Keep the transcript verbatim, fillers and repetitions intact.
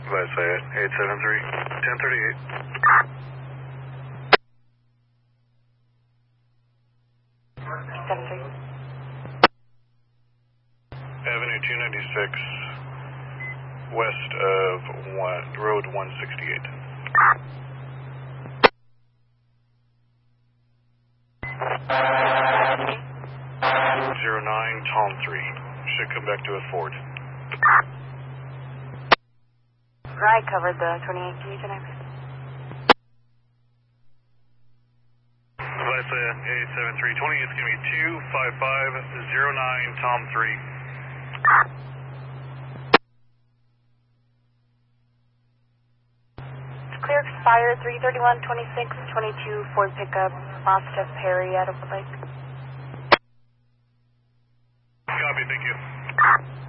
Visayas, eight seven three, ten thirty-eight. seven three. Avenue two ninety-six, west of one, Road one sixty-eight. zero nine, Tom three. Should come back to a Ford. Right, covered the twenty-eight. Can you connect? Visayas, eight seven three twenty. It's going to be two five five zero nine, Tom three. Clear expired three thirty-one twenty-six, twenty-two Ford pickup, Mazda Perry at Oakwood Lake.